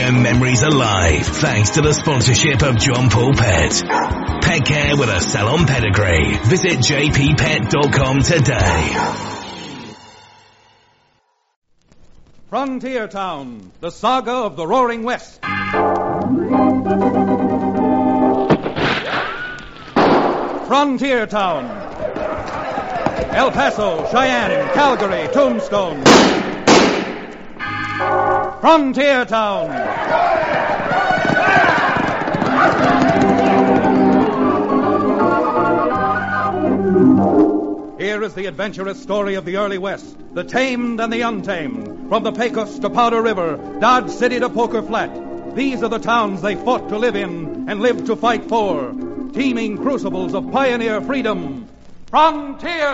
them memories alive thanks to the sponsorship of John Paul Pet. Pet care with a salon pedigree. Visit jppet.com today. Frontier Town, the saga of the Roaring West. Frontier Town. El Paso, Cheyenne, Calgary, Tombstone. Frontier Town. Here is the adventurous story of the early West, the tamed and the untamed, from the Pecos to Powder River, Dodge City to Poker Flat. These are the towns they fought to live in and lived to fight for, teeming crucibles of pioneer freedom. Frontier